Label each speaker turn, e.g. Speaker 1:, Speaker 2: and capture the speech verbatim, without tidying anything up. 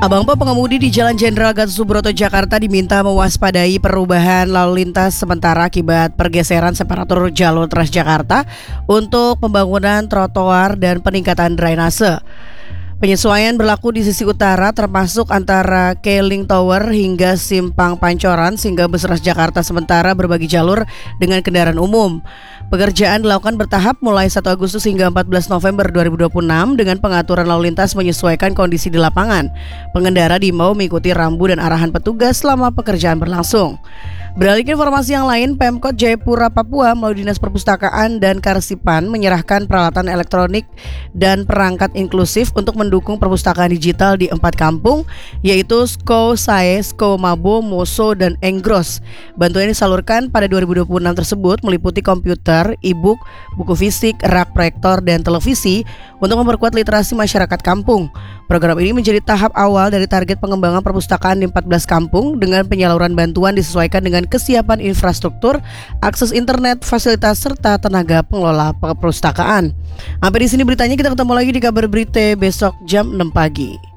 Speaker 1: Abang-abang pengemudi di Jalan Jenderal Gatot Subroto, Jakarta diminta mewaspadai perubahan lalu lintas sementara akibat pergeseran separator jalur Transjakarta untuk pembangunan trotoar dan peningkatan drainase. Penyesuaian berlaku di sisi utara termasuk antara Keling Tower hingga Simpang Pancoran sehingga bus Transjakarta sementara berbagi jalur dengan kendaraan umum. Pekerjaan dilakukan bertahap mulai satu Agustus hingga empat belas November dua ribu dua puluh enam dengan pengaturan lalu lintas menyesuaikan kondisi di lapangan. Pengendara diimbau mengikuti rambu dan arahan petugas selama pekerjaan berlangsung. Beralih ke informasi yang lain, Pemkot Jayapura, Papua melalui Dinas Perpustakaan dan Karsipan menyerahkan peralatan elektronik dan perangkat inklusif untuk mendukung perpustakaan digital di empat kampung, yaitu Sko, Sae, Sko, Mabo, Moso, dan Enggros. Bantuan yang disalurkan pada dua ribu dua puluh enam tersebut meliputi komputer, e-book, buku fisik, rak proyektor, dan televisi untuk memperkuat literasi masyarakat kampung. Program ini menjadi tahap awal dari target pengembangan perpustakaan di empat belas kampung dengan penyaluran bantuan disesuaikan dengan kesiapan infrastruktur, akses internet, fasilitas, serta tenaga pengelola perpustakaan. Sampai di sini beritanya, kita ketemu lagi di kabar berita besok jam enam pagi.